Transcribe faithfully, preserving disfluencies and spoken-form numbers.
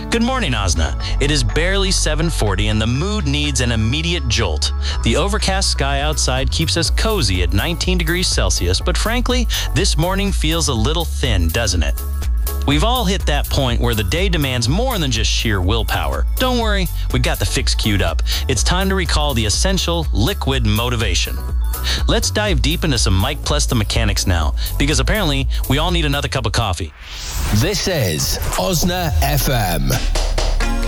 Good morning, Osna. It is barely seven forty and the mood needs an immediate jolt. The overcast sky outside keeps us cozy at nineteen degrees Celsius, but frankly, this morning feels a little thin, doesn't it? We've all hit that point where the day demands more than just sheer willpower. Don't worry, we got the fix queued up. It's time to recall the essential liquid motivation. Let's dive deep into some Mike Plus the Mechanics now, because apparently we all need another cup of coffee. This is Osna F M.